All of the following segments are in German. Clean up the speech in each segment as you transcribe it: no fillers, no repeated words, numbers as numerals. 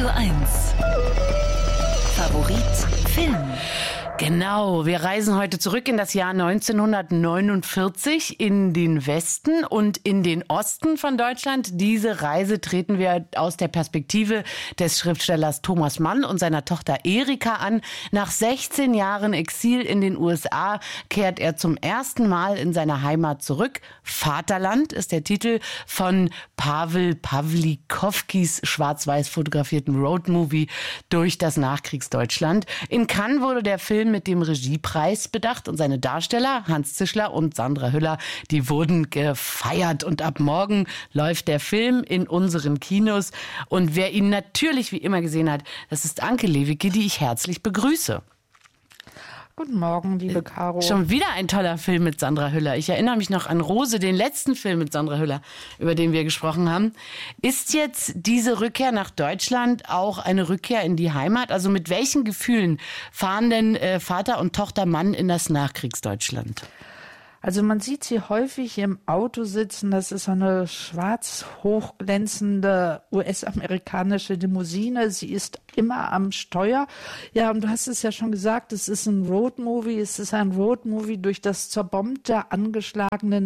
Radio 1. Favorit Film. Genau, wir reisen heute zurück in das Jahr 1949 in den Westen und in den Osten von Deutschland. Diese Reise treten wir aus der Perspektive des Schriftstellers Thomas Mann und seiner Tochter Erika an. Nach 16 Jahren Exil in den USA kehrt er zum ersten Mal in seine Heimat zurück. Vaterland ist der Titel von Pawel Pawlikowskis schwarz-weiß fotografierten Roadmovie durch das Nachkriegsdeutschland. In Cannes wurde der Film mit dem Regiepreis bedacht und seine Darsteller Hans Zischler und Sandra Hüller, die wurden gefeiert. Und ab morgen läuft der Film in unseren Kinos. Und wer ihn natürlich wie immer gesehen hat, das ist Anke Lewicki, die ich herzlich begrüße. Guten Morgen, liebe Caro. Schon wieder ein toller Film mit Sandra Hüller. Ich erinnere mich noch an Rose, den letzten Film mit Sandra Hüller, über den wir gesprochen haben. Ist jetzt diese Rückkehr nach Deutschland auch eine Rückkehr in die Heimat? Also mit welchen Gefühlen fahren denn Vater und Tochter Mann in das Nachkriegsdeutschland? Also man sieht sie häufig im Auto sitzen. Das ist so eine schwarz hochglänzende US-amerikanische Limousine. Sie ist immer am Steuer. Ja, und du hast es ja schon gesagt, es ist ein Roadmovie. Es ist ein Roadmovie durch das zerbombte, angeschlagene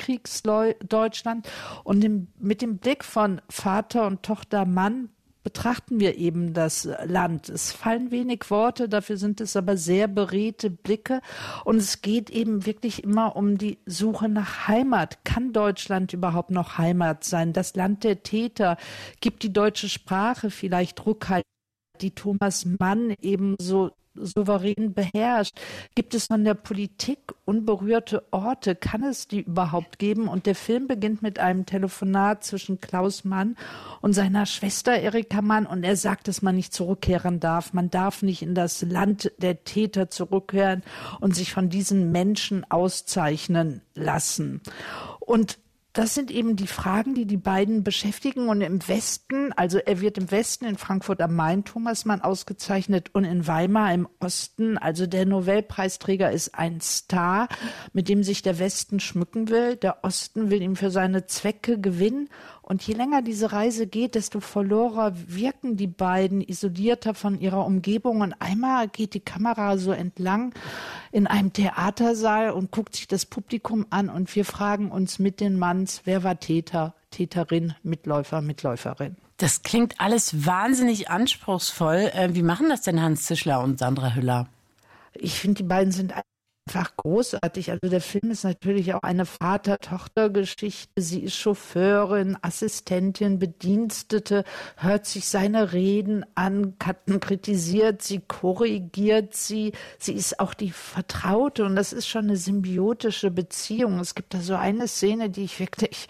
Nachkriegsdeutschland. Und mit dem Blick von Vater und Tochter Mann betrachten wir eben das Land. Es fallen wenig Worte, dafür sind es aber sehr beredte Blicke. Und es geht eben wirklich immer um die Suche nach Heimat. Kann Deutschland überhaupt noch Heimat sein? Das Land der Täter. Gibt die deutsche Sprache vielleicht Rückhalt, die Thomas Mann eben so souverän beherrscht? Gibt es von der Politik unberührte Orte? Kann es die überhaupt geben? Und der Film beginnt mit einem Telefonat zwischen Klaus Mann und seiner Schwester Erika Mann. Und er sagt, dass man nicht zurückkehren darf. Man darf nicht in das Land der Täter zurückkehren und sich von diesen Menschen auszeichnen lassen. Und das sind eben die Fragen, die die beiden beschäftigen. Und im Westen, also er wird im Westen in Frankfurt am Main, Thomas Mann, ausgezeichnet und in Weimar im Osten. Also der Nobelpreisträger ist ein Star, mit dem sich der Westen schmücken will. Der Osten will ihn für seine Zwecke gewinnen. Und je länger diese Reise geht, desto verlorener wirken die beiden, isolierter von ihrer Umgebung. Und einmal geht die Kamera so entlang in einem Theatersaal und guckt sich das Publikum an. Und wir fragen uns mit den Manns, wer war Täter, Täterin, Mitläufer, Mitläuferin. Das klingt alles wahnsinnig anspruchsvoll. Wie machen das denn Hans Zischler und Sandra Hüller? Ich finde, die beiden sind einfach großartig. Also der Film ist natürlich auch eine Vater-Tochter-Geschichte. Sie ist Chauffeurin, Assistentin, Bedienstete, hört sich seine Reden an, kritisiert sie, korrigiert sie. Sie ist auch die Vertraute und das ist schon eine symbiotische Beziehung. Es gibt da so eine Szene, die ich wirklich,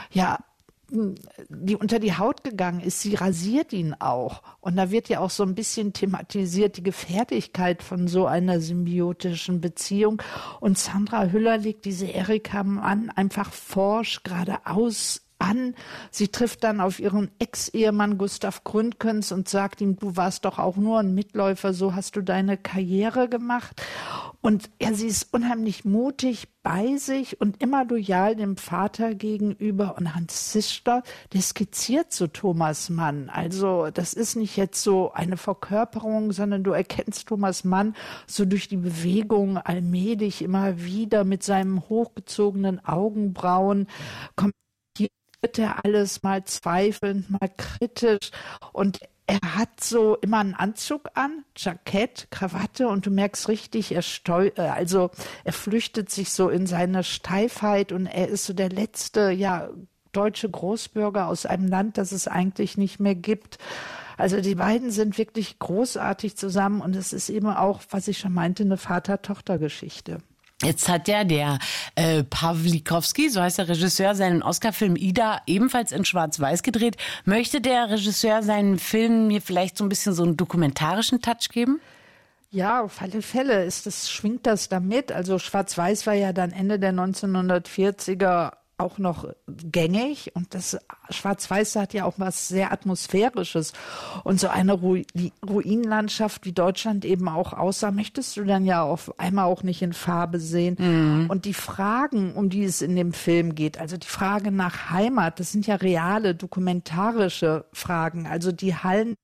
die unter die Haut gegangen ist. Sie rasiert ihn auch. Und da wird ja auch so ein bisschen thematisiert die Gefährlichkeit von so einer symbiotischen Beziehung. Und Sandra Hüller legt diese Erika Mann einfach forsch geradeaus an. Sie trifft dann auf ihren Ex-Ehemann Gustav Gründgens und sagt ihm, du warst doch auch nur ein Mitläufer, so hast du deine Karriere gemacht. Und sie ist unheimlich mutig bei sich und immer loyal dem Vater gegenüber. Und Hans Zischler, der skizziert so Thomas Mann. Also das ist nicht jetzt so eine Verkörperung, sondern du erkennst Thomas Mann so durch die Bewegung allmählich immer wieder mit seinen hochgezogenen Augenbrauen. Wird er alles mal zweifelnd, mal kritisch und er hat so immer einen Anzug an, Jackett, Krawatte und du merkst richtig, er flüchtet sich so in seine Steifheit und er ist so der letzte, deutsche Großbürger aus einem Land, das es eigentlich nicht mehr gibt. Also die beiden sind wirklich großartig zusammen und es ist eben auch, was ich schon meinte, eine Vater-Tochter-Geschichte. Jetzt hat ja der Pawlikowski, so heißt der Regisseur, seinen Oscar-Film Ida ebenfalls in Schwarz-Weiß gedreht. Möchte der Regisseur seinen Film mir vielleicht so ein bisschen so einen dokumentarischen Touch geben? Ja, auf alle Fälle schwingt das damit. Also Schwarz-Weiß war ja dann Ende der 1940er auch noch gängig und das Schwarz-Weiß hat ja auch was sehr Atmosphärisches und so eine Ruinenlandschaft, wie Deutschland eben auch aussah, möchtest du dann ja auf einmal auch nicht in Farbe sehen. Und die Fragen, um die es in dem Film geht, also die Frage nach Heimat, das sind ja reale, dokumentarische Fragen, also die Hallen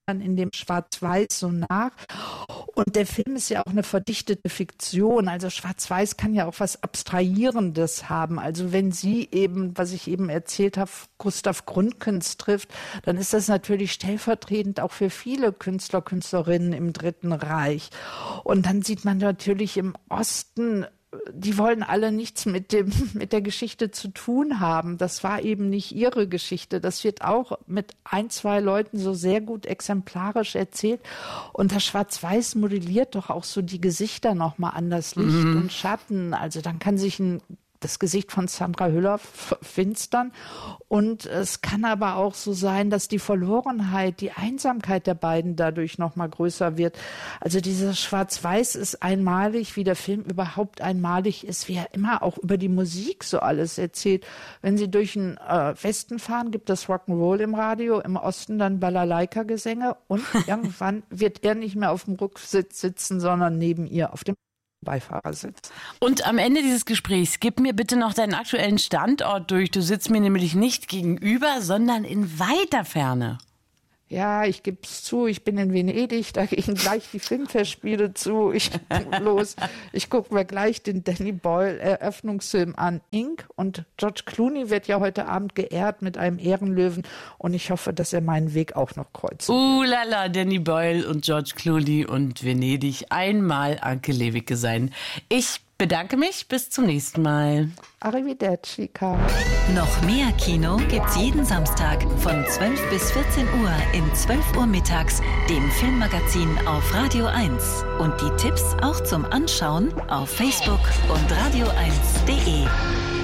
in dem Schwarz-Weiß so nach. Und der Film ist ja auch eine verdichtete Fiktion. Also Schwarz-Weiß kann ja auch was Abstrahierendes haben. Also wenn sie eben, was ich eben erzählt habe, Gustav Gründgens trifft, dann ist das natürlich stellvertretend auch für viele Künstler, Künstlerinnen im Dritten Reich. Und dann sieht man natürlich im Osten, die wollen alle nichts mit der Geschichte zu tun haben. Das war eben nicht ihre Geschichte. Das wird auch mit 1, 2 Leuten so sehr gut exemplarisch erzählt. Und das Schwarz-Weiß modelliert doch auch so die Gesichter nochmal anders, Licht und Schatten. Also dann kann sich das Gesicht von Sandra Hüller finstern. Und es kann aber auch so sein, dass die Verlorenheit, die Einsamkeit der beiden dadurch noch mal größer wird. Also dieses Schwarz-Weiß ist einmalig, wie der Film überhaupt einmalig ist, wie er immer auch über die Musik so alles erzählt. Wenn Sie durch den Westen fahren, gibt es Rock'n'Roll im Radio, im Osten dann Balalaika-Gesänge und irgendwann wird er nicht mehr auf dem Rücksitz sitzen, sondern neben ihr auf dem Beifahrersitz. Und am Ende dieses Gesprächs, gib mir bitte noch deinen aktuellen Standort durch. Du sitzt mir nämlich nicht gegenüber, sondern in weiter Ferne. Ja, ich gebe es zu, ich bin in Venedig, da gehen gleich die Filmfestspiele zu. Ich gucke mir gleich den Danny Boyle Eröffnungsfilm an, Ink. Und George Clooney wird ja heute Abend geehrt mit einem Ehrenlöwen. Und ich hoffe, dass er meinen Weg auch noch kreuzt. Lala, Danny Boyle und George Clooney und Venedig. Einmal Anke Lewicke sein. Ich bedanke mich, bis zum nächsten Mal. Arrivederci, Caro. Noch mehr Kino gibt's jeden Samstag von 12 bis 14 Uhr in 12 Uhr mittags, dem Filmmagazin auf Radio 1. Und die Tipps auch zum Anschauen auf Facebook und radio1.de.